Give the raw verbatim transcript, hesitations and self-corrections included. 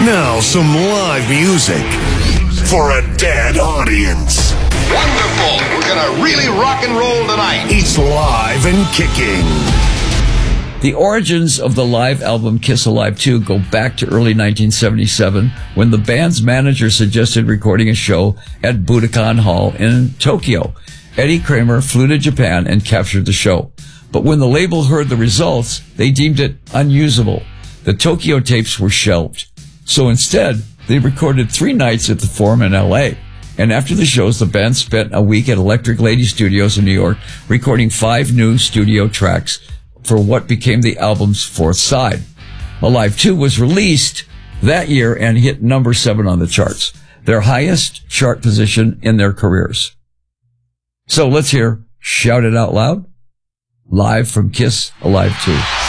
Now some live music for a dead audience. Wonderful. We're going to really rock and roll tonight. It's live and kicking. The origins of the live album Kiss Alive two go back to early nineteen seventy-seven when the band's manager suggested recording a show at Budokan Hall in Tokyo. Eddie Kramer flew to Japan and captured the show. But when the label heard the results, they deemed it unusable. The Tokyo tapes were shelved. So instead, they recorded three nights at the Forum in L A. And after the shows, the band spent a week at Electric Lady Studios in New York, recording five new studio tracks for what became the album's fourth side. Alive two was released that year and hit number seven on the charts, their highest chart position in their careers. So let's hear Shout It Out Loud, live from Kiss Alive two.